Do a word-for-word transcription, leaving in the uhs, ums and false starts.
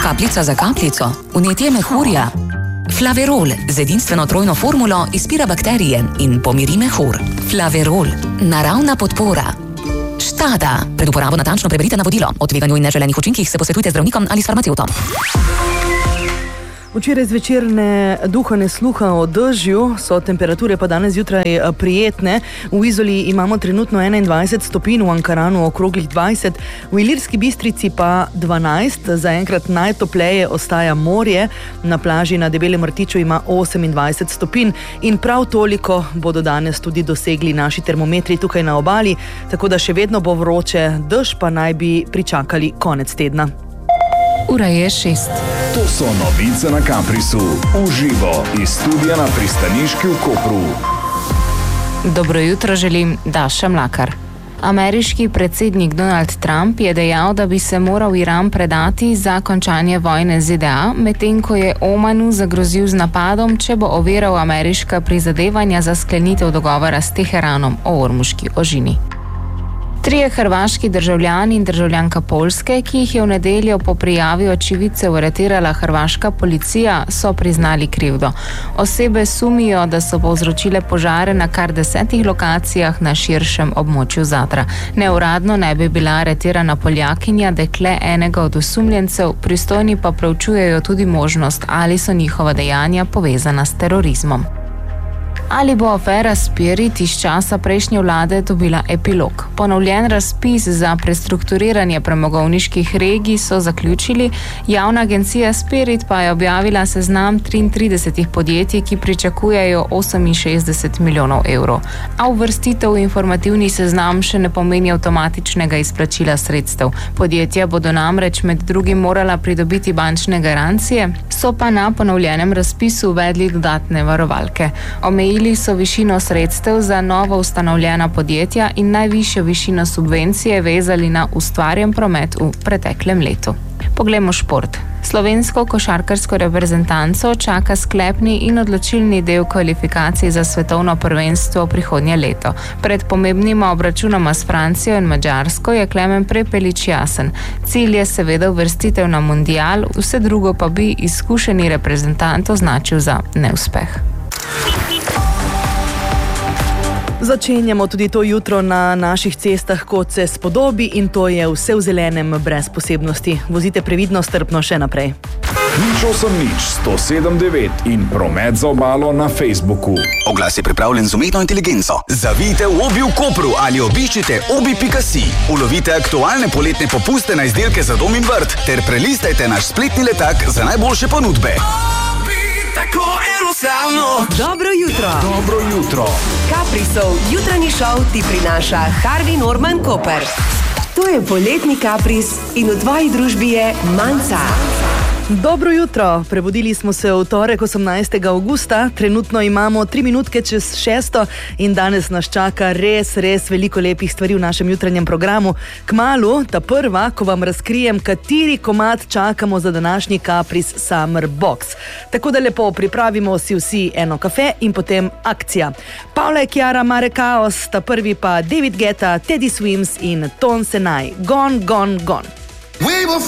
Kapljica za kapljico, vnetje mehurja. Flaverol z edinstveno trojno formulo izpira bakterije in pomiri mehur. Flaverol, naravna podpora. Štada. Pred uporabo natančno preberite navodilo. O tveganju in neželenih učinkih se posvetujte z zdravnikom ali s farmacevtom. Včeraj zvečer ne duha ne sluha o dežju, so temperature pa danes zjutraj prijetne. V Izoli imamo trenutno enaindvajset stopinj, v Ankaranu okroglih dvajset, v Ilirski Bistrici pa dvanajst. Zaenkrat najtopleje ostaja morje, na plaži na Debelem Rtiču ima osemindvajset stopinj in prav toliko bodo danes tudi dosegli naši termometri tukaj na obali, tako da še vedno bo vroče, dež pa naj bi pričakali konec tedna. Ura je šest. To so novice na Caprisu, v živo iz studia na pristaniški v Kopru. Dobro jutro želim, Daša Mlakar. Ameriški predsednik Donald Trump je dejal, da bi se moral Iran predati za končanje vojne z Z D A, medtem ko je Omanu zagrozil z napadom, če bo oviral ameriška prizadevanja za sklenitev dogovora s Teheranom o Ormuški ožini. Trije hrvaški državljani in državljanka Poljske, ki jih je v nedeljo po prijavi očividcev aretirala hrvaška policija, so priznali krivdo. Osebe sumijo, da so povzročile požare na kar desetih lokacijah na širšem območju Zadra. Neuradno ne bi bila aretirana Poljakinja, dekle enega od osumljencev, pristojni pa preučujejo tudi možnost, ali so njihova dejanja povezana s terorizmom. Ali bo afera Spirit iz časa prejšnje vlade dobila epilog? Ponovljen razpis za prestrukturiranje premogovniških regij so zaključili, javna agencija Spirit pa je objavila seznam triintridesetih podjetij, ki pričakujejo oseminšestdeset milijonov evrov. A uvrstitev v informativni seznam še ne pomeni avtomatičnega izplačila sredstev. Podjetja bodo namreč med drugim morala pridobiti bančne garancije, so pa na ponovljenem razpisu uvedli dodatne varovalke. Omejili so višino sredstev za novo ustanovljena podjetja in najvišjo višino subvencije vezali na ustvarjen promet v preteklem letu. Poglejmo šport. Slovensko košarkarsko reprezentanco čaka sklepni in odločilni del kvalifikacij za svetovno prvenstvo prihodnje leto. Pred pomembnima obračunoma s Francijo in Madžarsko je Klemen Prepelič jasen. Cilj je seveda uvrstitev na mundial, vse drugo pa bi izkušeni reprezentant označil za neuspeh. Začenjamo tudi to jutro na naših cestah, kot se spodobi, in to je vse v zelenem, brez posebnosti. Vozite previdno, strpno še naprej. Nič osem nič, sto sedem devet in promet za obalo na Facebooku. Oglas je pripravljen z umetno inteligenco. Zavijte v Obi v Kopru ali obiščite obi pika si. Ulovite aktualne poletne popuste na izdelke za dom in vrt ter prelistajte naš spletni letak za najboljše ponudbe. Tako enostavno. Dobro jutro. Dobro jutro. Caprisov jutranji šov ti prinaša Harvey Norman Koper. To je poletni Capris in v tvoji družbi je Manca. Dobro jutro, prebudili smo se v torek osemnajstega avgusta, trenutno imamo tri minutke čez šesto in danes nas čaka res, res veliko lepih stvari v našem jutranjem programu. Kmalu, ta prva, ko vam razkrijem, kateri komad čakamo za današnji Capris Summer Box. Tako da lepo pripravimo si vsi eno kafe in potem akcija. Paula Chiara, Mare Chaos, ta prvi pa David Guetta, Teddy Swims in Ton Senai. Gone, gone, gone. We were